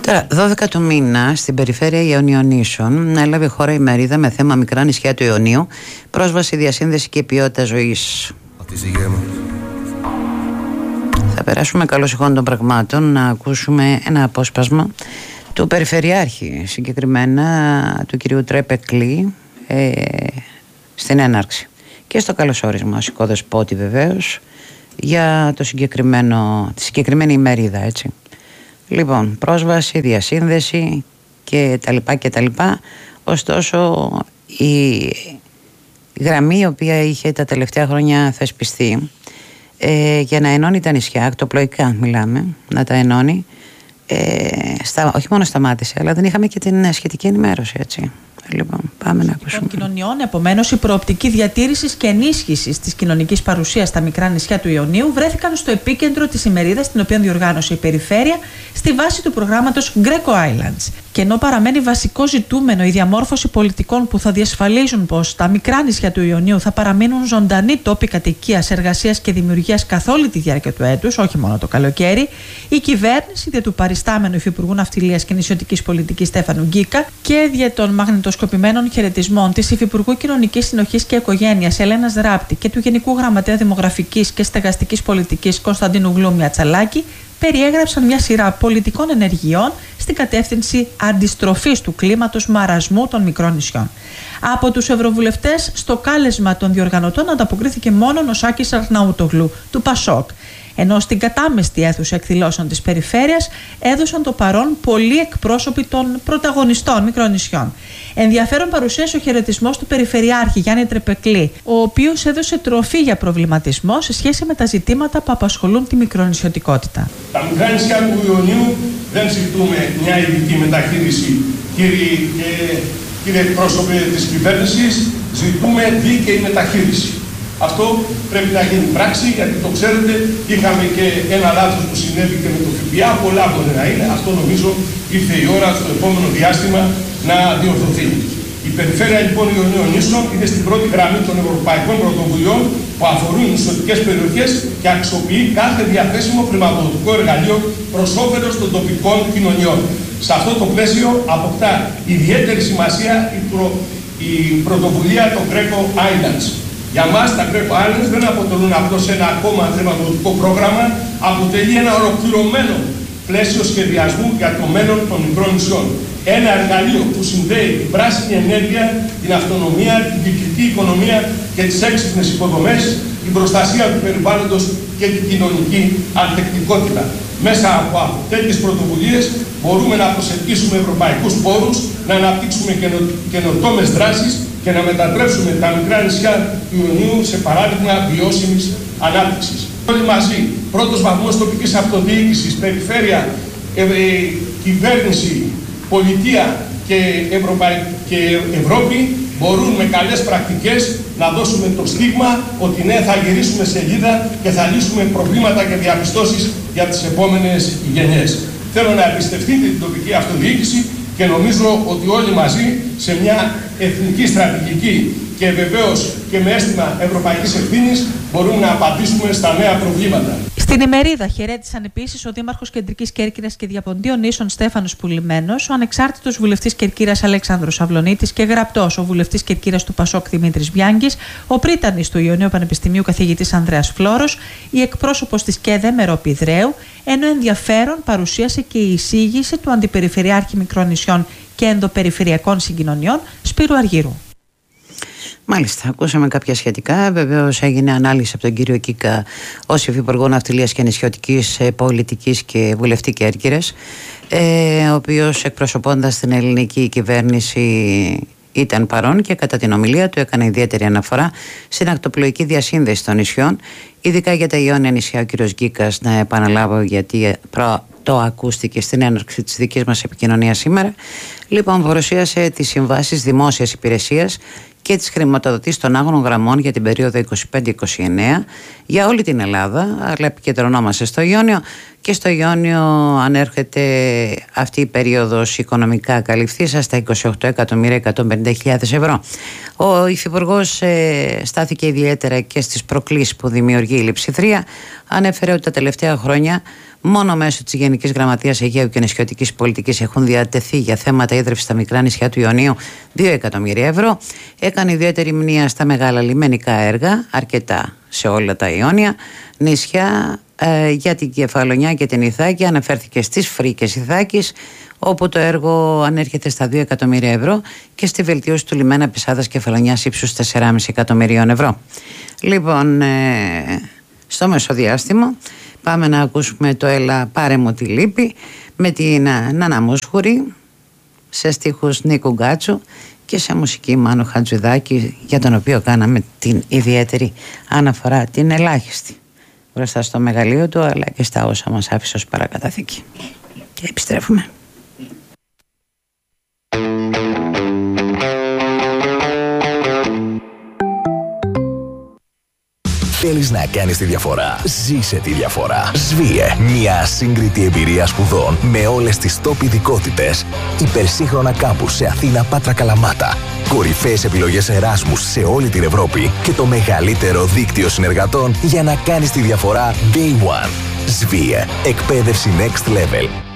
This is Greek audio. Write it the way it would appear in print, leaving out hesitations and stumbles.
Τώρα, 12 του μήνα στην περιφέρεια Ιωνιονήσων έλαβε χώρα ημερίδα με θέμα μικρά νησιά του Ιωνίου, πρόσβαση, διασύνδεση και ποιότητα ζωής. Θα περάσουμε καλώς ηχών των πραγμάτων να ακούσουμε ένα απόσπασμα του Περιφερειάρχη, συγκεκριμένα του κυρίου Τρέπεκλή, στην έναρξη και στο καλωσόρισμα ως οικοδεσπότη βεβαίως για τη συγκεκριμένη ημερίδα, έτσι. Λοιπόν, πρόσβαση, διασύνδεση και τα λοιπά. Ωστόσο η γραμμή η οποία είχε τα τελευταία χρόνια θεσπιστεί για να ενώνει τα νησιά, ακτοπλοϊκά μιλάμε, να τα ενώνει, όχι μόνο σταμάτησε, αλλά δεν είχαμε και την σχετική ενημέρωση, έτσι. Λοιπόν, πάμε να ακούσουμε. Των κοινωνιών, επομένως, η προοπτική διατήρησης και ενίσχυσης της κοινωνικής παρουσίας στα μικρά νησιά του Ιωνίου βρέθηκαν στο επίκεντρο της ημερίδας, την οποία διοργάνωσε η Περιφέρεια, στη βάση του προγράμματος Greco Islands. Και ενώ παραμένει βασικό ζητούμενο η διαμόρφωση πολιτικών που θα διασφαλίζουν πως τα μικρά νησιά του Ιωνίου θα παραμείνουν ζωντανοί τόποι κατοικίας, εργασίας και δημιουργίας καθ' όλη τη διάρκεια του έτους, όχι μόνο το καλοκαίρι, η κυβέρνηση δια του παριστάμενου Υφυπουργού Ναυτιλίας και Νησιωτικής Πολιτικής Στέφανου Γκίκα και δια των μαγνητοσκοπημένων χαιρετισμών της Υφυπουργού Κοινωνικής Συνοχής και Οικογένειας Ελένας Ράπτη και του Γενικού Γραμματέα Δημογραφικής και Στεγαστικής Πολιτικής Κωνσταντίνου Γλούμια Τσαλάκη, περιέγραψαν μια σειρά πολιτικών ενεργειών στην κατεύθυνση αντιστροφής του κλίματος μαρασμού των μικρών νησιών. Από τους ευρωβουλευτές, στο κάλεσμα των διοργανωτών ανταποκρίθηκε μόνο ο Σάκης Αρναούτογλου του Πασόκ. Ενώ στην κατάμεστη αίθουσα εκδηλώσεων της περιφέρειας έδωσαν το παρόν πολλοί εκπρόσωποι των πρωταγωνιστών μικρών νησιών. Ενδιαφέρον παρουσίασε ο χαιρετισμός του Περιφερειάρχη Γιάννη Τρεπεκλή, ο οποίος έδωσε τροφή για προβληματισμό σε σχέση με τα ζητήματα που απασχολούν τη μικρονησιωτικότητα. Τα μικρά νησιά του Ιωνίου δεν ζητούμε μια ειδική μεταχείριση, κύριε εκπρόσωπε της κυβέρνησης, ζητούμε δίκαιη μεταχείριση. Αυτό πρέπει να γίνει πράξη, γιατί το ξέρετε, είχαμε και ένα λάθος που συνέβη και με το ΦΠΑ, πολλά μπορεί να είναι. Αυτό νομίζω ήρθε η ώρα στο επόμενο διάστημα να διορθωθεί. Η Περιφέρεια λοιπόν Ιωνίων είναι στην πρώτη γραμμή των ευρωπαϊκών πρωτοβουλειών που αφορούν νησιωτικές περιοχές και αξιοποιεί κάθε διαθέσιμο χρηματοδοτικό εργαλείο προς όφελος των τοπικών κοινωνιών. Σε αυτό το πλαίσιο αποκτά ιδιαίτερη σημασία η πρωτοβουλία των Greco Islands. Για μας τα Greco Islands δεν αποτελούν απλώς ένα ακόμα χρηματοδοτικό πρόγραμμα, αποτελεί ένα ολοκληρωμένο πλαίσιο σχεδιασμού για το μέλλον των μικρών νησιών. Ένα εργαλείο που συνδέει την πράσινη ενέργεια, την αυτονομία, την κυκλική οικονομία και τις έξυπνες υποδομές, την προστασία του περιβάλλοντος και την κοινωνική ανθεκτικότητα. Μέσα από τέτοιες πρωτοβουλίες μπορούμε να προσελκύσουμε ευρωπαϊκούς πόρους, να αναπτύξουμε καινοτόμες δράσεις και να μετατρέψουμε τα μικρά νησιά του Ιωνίου σε παράδειγμα βιώσιμης ανάπτυξης. Όλοι μαζί, πρώτος βαθμός τοπικής αυτοδιοίκησης, περιφέρεια, κυβέρνηση, πολιτεία και Ευρώπη μπορούν με καλές πρακτικές να δώσουμε το στίγμα ότι ναι, θα γυρίσουμε σελίδα και θα λύσουμε προβλήματα και διαπιστώσεις για τις επόμενες γενιές. Θέλω να εμπιστευτείτε την τοπική αυτοδιοίκηση και νομίζω ότι όλοι μαζί σε μια εθνική στρατηγική και βεβαίως και με αίσθημα ευρωπαϊκής ευθύνης μπορούμε να απαντήσουμε στα νέα προβλήματα. Στην ημερίδα χαιρέτησαν επίσης ο Δήμαρχος Κεντρικής Κέρκυρας και Διαποντίων Νήσων Στέφανος Πουλημένος, ο ανεξάρτητος βουλευτής Κερκύρας Αλέξανδρος Αυλονίτης και γραπτός ο βουλευτής Κερκύρας του Πασόκ Δημήτρης Μπιάνγκης, ο πρίτανης του Ιωνίου Πανεπιστημίου καθηγητής Ανδρέας Φλόρος, η εκπρόσωπος της ΚΕΔΕ Μερόπη Ιδρέου, ενώ ενδιαφέρον παρουσίασε και η εισήγηση του Αντιπεριφερειάρχη Μικρών Νησιών και Ενδοπεριφερειακών Συγκοινωνιών Σπύρου Αργύρου. Μάλιστα, ακούσαμε κάποια σχετικά. Βεβαίως έγινε ανάλυση από τον κύριο Κίκα ως Υφυπουργό Ναυτιλίας και Νησιωτικής Πολιτικής και βουλευτή Κέρκυρας, ο οποίος εκπροσωπώντας την ελληνική κυβέρνηση ήταν παρόν και κατά την ομιλία του έκανε ιδιαίτερη αναφορά στην ακτοπλοϊκή διασύνδεση των νησιών, ειδικά για τα Ιόνια νησιά. Ο κύριος Γκίκας, να επαναλάβω γιατί το ακούστηκε στην έναρξη της δικής μας επικοινωνίας σήμερα, λοιπόν παρουσίασε τις συμβάσεις δημόσιας υπηρεσίας και τις χρηματοδοτήσεις των άγωνων γραμμών για την περίοδο 25-29 για όλη την Ελλάδα, αλλά επικεντρωνόμαστε στο Ιόνιο, και στο Ιόνιο ανέρχεται αυτή η περίοδος οικονομικά καλυφθήσα στα 28.150.000 ευρώ. Ο Υφυπουργός στάθηκε ιδιαίτερα και στις προκλήσεις που δημιουργεί η λειψιδρία. Ανέφερε ότι τα τελευταία χρόνια Μόνο μέσω της Γενικής Γραμματείας Αιγαίου και Νησιωτικής Πολιτικής έχουν διατεθεί για θέματα ίδρυυσης στα μικρά νησιά του Ιωνίου 2 εκατομμύρια ευρώ. Έκανε ιδιαίτερη μνήμα στα μεγάλα λιμενικά έργα, αρκετά σε όλα τα Ιόνια νησιά. Για την Κεφαλονιά και την Ιθάκη αναφέρθηκε στις Φρίκες Ιθάκης, όπου το έργο ανέρχεται στα 2 εκατομμύρια ευρώ, και στη βελτίωση του λιμένα Πισάδας Κεφαλονιάς ύψους 4,5 εκατομμυρίων ευρώ. Λοιπόν, στο μεσοδιάστημα πάμε να ακούσουμε το «Έλα πάρε μου τη λύπη» με την Νάνα Μούσχουρη σε στίχους Νίκου Γκάτσου και σε μουσική Μάνου Χατζηδάκη, για τον οποίο κάναμε την ιδιαίτερη αναφορά, την ελάχιστη, μπροστά στο μεγαλείο του, αλλά και στα όσα μας άφησε ως παρακαταθήκη. Και επιστρέφουμε. Θέλεις να κάνεις τη διαφορά? Ζήσε τη διαφορά. ΣΒΙΕ. Μια ασύγκριτη εμπειρία σπουδών με όλες τις top ειδικότητες. Υπερσύγχρονα κάμπους σε Αθήνα, Πάτρα, Καλαμάτα. Κορυφαίες επιλογές Εράσμους σε όλη την Ευρώπη. Και το μεγαλύτερο δίκτυο συνεργατών για να κάνεις τη διαφορά Day One. ΣΒΙΕ. Εκπαίδευση Next Level.